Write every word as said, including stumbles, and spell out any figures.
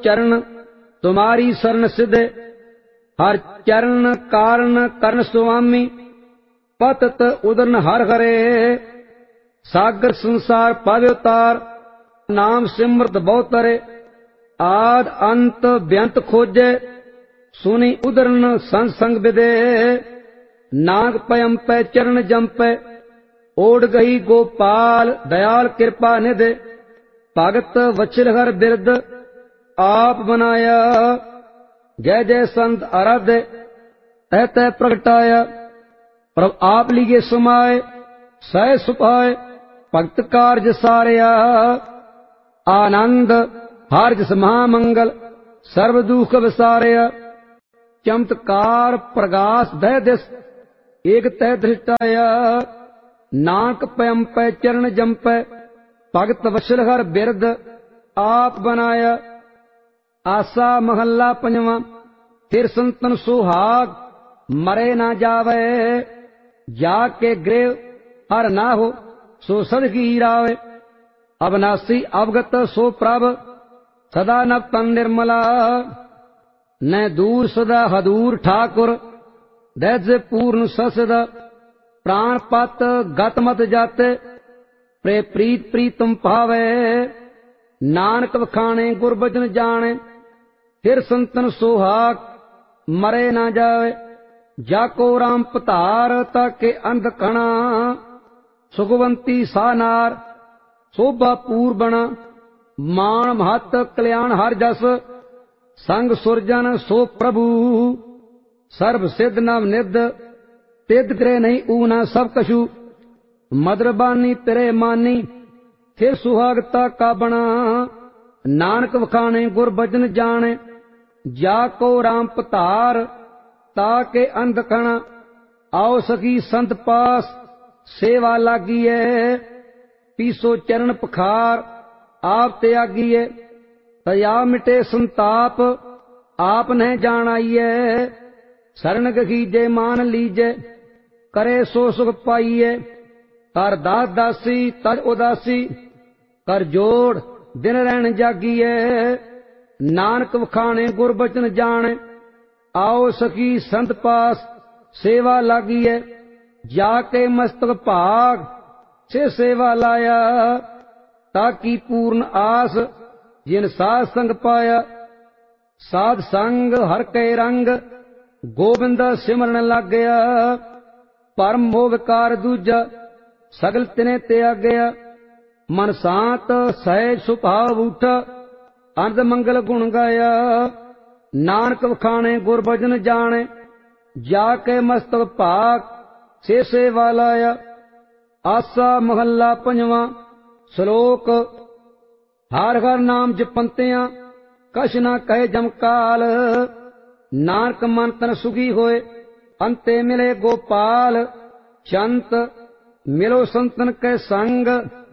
चरण तुम्हारी शरण सिद्धे। हर चरण कारण करण स्वामी पतत उदरन हर हरे। सागर संसार पावे उतार नाम सिमरत बहुत तरे। आद अंत बेअंत खोजे सुनी उदरन संग संग विदे। नाग पयम पै चरण जंपै ओढ़ गई गोपाल दयाल कृपा निधे। भगत वत्सल हर बिरद आप बनाया। जय जय संत आराधे तह तह प्रगटाया। प्रभ आप लिए समाए सह सुपाए भक्त कार्य सारिया। आनंद हरजस महामंगल सर्व दुख विसारिया। चमत्कार प्रगास दह दिस एक तह दृष्टाया। नानक पयम पै चरण जंपै भगत वत्सल हर बिरद आप बनाया। आसा महला पंजवा। फिर संतन सुहाग मरे ना जावे। जाके गृह हर ना हो सो सदगी रावे। अविनाशी अवगत सो प्रभ सदा नव तन निर्मला। न दूर सदा हदूर ठाकुर दैज पूर्ण ससद। प्राण पत गत मत जाते प्रे प्रीत प्रीतम पावे। नानक वखाणे गुरबचन जाने फिर संतन सुहाग मरे ना जावे। जाको राम पतार ताके अंध कणा। सुखवंती सानार शोभा पूर्वण। मान महत कल्याण हर जस संग सुरजन सो प्रभु। सर्व सिद्ध नव निध तिद करे नहीं ऊना सब कछु। मदरबानी तेरे मानी फिर सुहागता का बना। नानक वखाणे गुरबचन जाने जाको राम पतार ताके अंध कणा। आओ सखी संत पास सेवा लागिए। पीसो चरण पखार आप त्यागिए। तया मिटे संताप आप न जान आइए। शरण गखीजे मान लीजे करे सो सुख पाइए। कर दास दासी तज उदासी कर जोड़ दिन रहन जागिए। नानक वखाणे गुरबचन जाने आओ सखी संत पास सेवा लागिए। जाके मस्तक भाग से सेवा लाया। ताकि पूर्ण आस जिन साध संग पाया। साध संग हर के रंग गोविंद सिमरन लग गया। परम मोह विकार दूजा सगल तिने त्यागया। मन शांत सहज सुभाव उठा अंध मंगल गुण गाया। नानक वखाणे गुरबचन जाने जाके मस्तक भाग से सेवा लाया। आसा महला पंजवा। श्लोक हर हर नाम जपंतिया कछ न कहे जमकाल। नानक मन तन सुखी होए अंते मिले गोपाल। चंत मिलो संतन के संग